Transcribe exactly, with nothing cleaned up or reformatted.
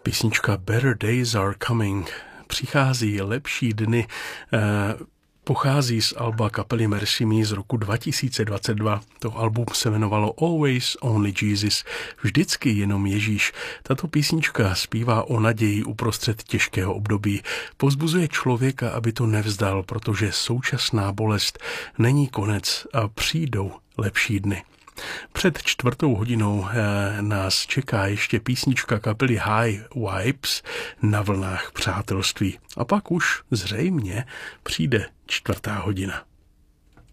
Písnička Better Days Are Coming, přichází lepší dny, eh, pochází z alba kapely Mercy Me z roku dva tisíce dvacet dva. To album se jmenovalo Always Only Jesus, vždycky jenom Ježíš. Tato písnička zpívá o naději uprostřed těžkého období. Povzbuzuje člověka, aby to nevzdal, protože současná bolest není konec a přijdou lepší dny. Před čtvrtou hodinou eh, nás čeká ještě písnička kapely High Vibes Na vlnách přátelství. A pak už zřejmě přijde čtvrtá hodina.